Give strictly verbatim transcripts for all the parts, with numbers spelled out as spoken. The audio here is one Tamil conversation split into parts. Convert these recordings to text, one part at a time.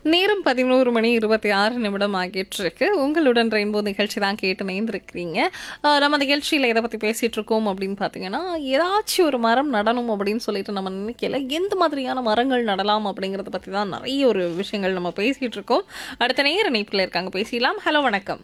நேரம் பதினோரு மணி இருபத்தி ஆறு நிமிடம் ஆகிட்டு இருக்கு. உங்களுடன் ரெயின்போ நிகழ்ச்சி தான் கேட்டு நேர்ந்திருக்கிறீங்க. அஹ் நம்ம நிகழ்ச்சியில் எதை பற்றி பேசிட்டு இருக்கோம் அப்படின்னு பார்த்தீங்கன்னா, ஏதாச்சும் ஒரு மரம் நடணும் அப்படின்னு சொல்லிட்டு நம்ம நினைக்கல, எந்த மாதிரியான மரங்கள் நடலாம் அப்படிங்கிறத பற்றி தான் நிறைய ஒரு விஷயங்கள் நம்ம பேசிட்டு இருக்கோம். அடுத்த நேர இணைப்பில் இருக்காங்க, பேசிடலாம். ஹலோ, வணக்கம்.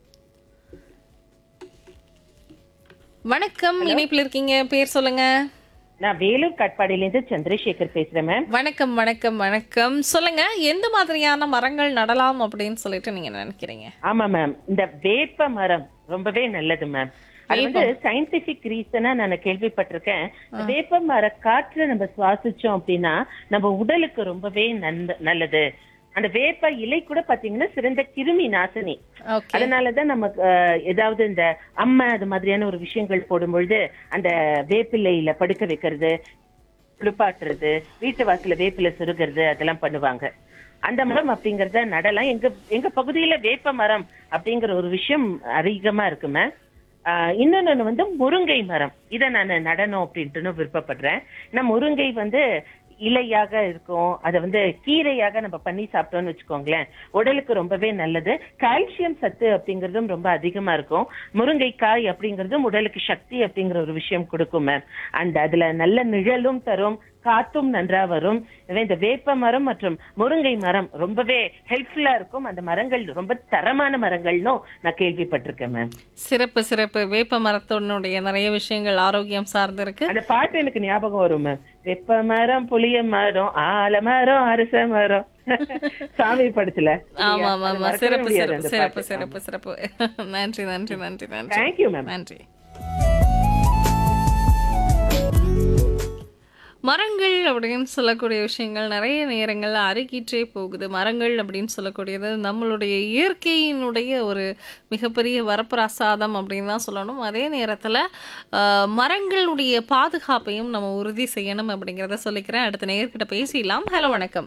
வணக்கம், இணைப்பில் இருக்கீங்க, பேர் சொல்லுங்க. நான் வேலூர் காட்பாடியிலேருந்து சந்திரசேகர் பேசுறேன் மேம். வணக்கம் வணக்கம் வணக்கம். சொல்லுங்க, எந்த மாதிரியான மரங்கள் நடலாம் அப்படின்னு சொல்லிட்டு நீங்க நினைக்கிறீங்க? ஆமா மேம், இந்த வேப்ப மரம் ரொம்பவே நல்லது மேம். அது வந்து சயின்டிபிக் ரீசனா நான் கேள்விப்பட்டிருக்கேன். வேப்ப மர காற்று நம்ம சுவாசிச்சோம் அப்படின்னா நம்ம உடலுக்கு ரொம்பவே நல்லது. அந்த வேப்ப இலை கூட பாத்தீங்கன்னா சிறந்த கிருமி நாசினி. அதனாலதான் நமக்கு ஏதாவது இந்த அம்மை அது மாதிரியான ஒரு விஷயங்கள் போடும்பொழுது அந்த வேப்பிலையில படுக்க வைக்கிறது, குளிப்பாட்டுறது, வீட்டு வாசல வேப்பில சுருகிறது, அதெல்லாம் பண்ணுவாங்க. அந்த மரம் அப்படிங்கறத நடலாம். எங்க எங்க பகுதியில வேப்ப மரம் அப்படிங்கிற ஒரு விஷயம் அதிகமா இருக்குமே. ஆஹ் இன்னொன்னு வந்து முருங்கை மரம். இதை நான் நடணும் அப்படின்ட்டு விருப்பப்படுறேன். ஏன்னா முருங்கை வந்து இலையாக இருக்கும், அதை வந்து கீரையாக நம்ம பண்ணி சாப்பிட்டோம்னு வச்சுக்கோங்களேன், உடலுக்கு ரொம்பவே நல்லது. கால்சியம் சத்து அப்படிங்கறதும் ரொம்ப அதிகமா இருக்கும். முருங்கைக்காய் அப்படிங்கறதும் உடலுக்கு சக்தி அப்படிங்கிற ஒரு விஷயம் கொடுக்கும் மேம். அண்ட் அதுல நல்ல நிழலும் தரும், காத்தும் நன்றா வரும். இந்த வேப்ப மரம் மற்றும் முருங்கை மரம் ரொம்பவே ஹெல்ப்ஃபுல்லா இருக்கும். அந்த மரங்கள் ரொம்ப தரமான மரங்கள்னு நான் கேள்விப்பட்டிருக்கேன் மேம். சிறப்பு சிறப்பு. வேப்ப மரத்தினுடைய நிறைய விஷயங்கள் ஆரோக்கியம் சார்ந்து இருக்கு. அந்த பாட்டு எனக்கு ஞாபகம் வரும் மேம். வேப்ப மரம், புளிய மரம், ஆல மரம், அரச மரம், சாமி படத்துல. ஆமா ஆமா, சிறப்பு சிறப்பு சிறப்பு சிறப்பு சிறப்பு. நன்றி நன்றி நன்றி நன்றி. Thank you ma'am. நன்றி. மரங்கள் அப்படின்னு சொல்லக்கூடிய விஷயங்கள் நிறைய நேரங்கள் அருகிற்றே போகுது. மரங்கள் அப்படின்னு சொல்லக்கூடியது நம்மளுடைய இயற்கையினுடைய ஒரு மிகப்பெரிய வரப்பிரசாதம் அப்படின்னு தான் சொல்லணும். அதே நேரத்தில் மரங்களுடைய பாதுகாப்பையும் நம்ம உறுதி செய்யணும் அப்படிங்கிறத சொல்லிக்கிறேன். அடுத்த நேயர்கிட்ட பேசிடலாம். ஹலோ, வணக்கம்.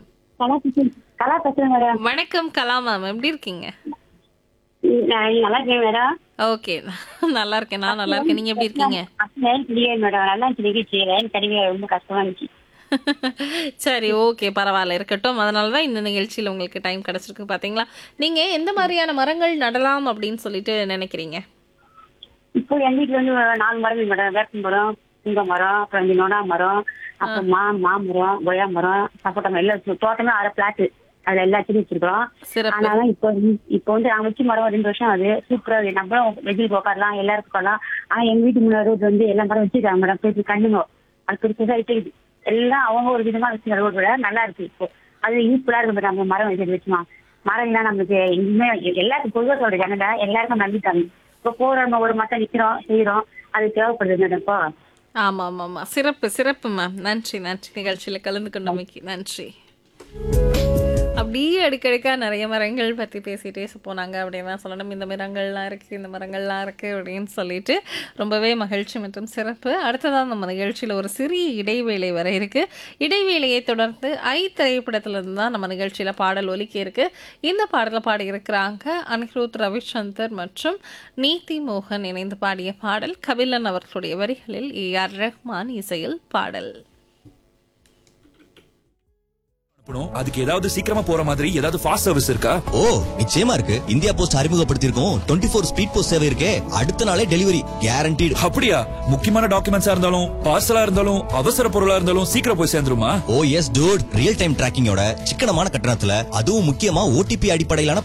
வணக்கம் கலா மேம், எப்படி இருக்கீங்க? நல்லா இருக்கேன் மேடம். ஓகே, நல்லா இருக்கேன், நான் நல்லா இருக்கேன். நீங்க எப்படி இருக்கீங்க? மேடம் நல்லா இருந்துச்சு, ரொம்ப கஷ்டமா இருந்துச்சு. சரி, ஓகே, பரவாயில்ல, இருக்கட்டும். அதனாலதான் இந்த நிகழ்ச்சியில உங்களுக்கு டைம் கிடைச்சிருக்கு. பாத்தீங்களா, நீங்க எந்த மாதிரியான மரங்கள் நடலாம் அப்படின்னு சொல்லிட்டு நினைக்கிறீங்க? இப்போ எங்க வீட்டுல வந்து நாலு மரம் மேடம். வேப்ப மரம், புங்க மரம், அப்புறம் இந்த நொடா மரம், அப்புறம் மா மாமரம், கொய்யா மரம், சப்போட்டா மரம், எல்லாம் தோட்டமே அரை பிளாட் அதுல எல்லாத்தையும் வச்சிருக்கோம். அதனால இப்போ இப்போ வந்து நாங்க வச்சு மரம் ரெண்டு வருஷம் அது சூப்பரா இருக்கு. நம்மளும் வெஜில் உட்காரலாம், எல்லாரும் உட்காரலாம். ஆனா எங்க வீட்டு முன்னாடி ரோடு வந்து எல்லா மரம் வச்சிருக்காங்க மேடம். பேசி கண்ணுங்க அது பெருசா இருக்குது. எல்லாம் அவங்க ஒரு விதமா வச்சு ரோடு விட நல்லா இருக்கு. இப்போ அது யூஸ்ஃபுல்லா இருக்கு மேடம். நம்ம மரம் வச்சு வச்சுமா மரம் இல்ல நமக்கு எங்குமே எல்லாருக்கும் பொதுவாக ஜனங்க எல்லாருக்கும் நம்பிட்டாங்க. இப்போ போறோம், ஒரு மட்டம் நிக்கிறோம், செய்யறோம், அது தேவைப்படுது மேடம். இப்போ ஆமா ஆமா ஆமா, சிறப்பு சிறப்பு மேம். நன்றி நன்றி, நிகழ்ச்சியில கலந்து கொண்டமைக்கு நன்றி. அப்படியே அடுக்கடுக்கா நிறைய மரங்கள் பற்றி பேசிகிட்டே போனாங்க அப்படின்னு தான் சொல்லணும். இந்த மரங்கள்லாம் இருக்குது, இந்த மரங்கள்லாம் இருக்குது அப்படின்னு சொல்லிட்டு ரொம்பவே மகிழ்ச்சி மற்றும் சிறப்பு. அடுத்ததான் நம்ம நிகழ்ச்சியில் ஒரு சிறிய இடைவேளை வர இருக்குது. இடைவேளையை தொடர்ந்து ஐ திரைப்படத்திலிருந்து தான் நம்ம நிகழ்ச்சியில் பாடல் ஒலிக்க இருக்குது. இந்த பாடலை பாடியிருக்கிறாங்க அனிருத் ரவிச்சந்தர் மற்றும் நீதி மோகன் இணைந்து பாடிய பாடல். கபிலன் அவர்களுடைய வரிகளில் ஏ ஆர் ரஹ்மான் இசையில் பாடல். அதுக்கு ஏதாவது சீக்கிரமா போற மாதிரி ஏதாவது ஃபாஸ்ட் சர்வீஸ் இருக்கா? ஓ, நிச்சயமா இருக்கு. India post அறிமுகப்படுத்தியிருக்கோம் twenty four speed post சேவை இருக்கே. அடுத்த நாளே டெலிவரி கேரண்டீடு. அப்படியா? முக்கியமான டாக்குமெண்ட்ஸா இருந்தாலும் பார்சலா இருந்தாலும் அவசர பொருளா இருந்தாலும் சீக்கிரம் போய் சேர்ந்துருமா? ஓ எஸ் டூட், ரியல் டைம் டிராக்கிங்கோட சிக்கனமான கட்டணத்துல, அதுவும் முக்கியமா ஓடிபி அடிப்படையிலான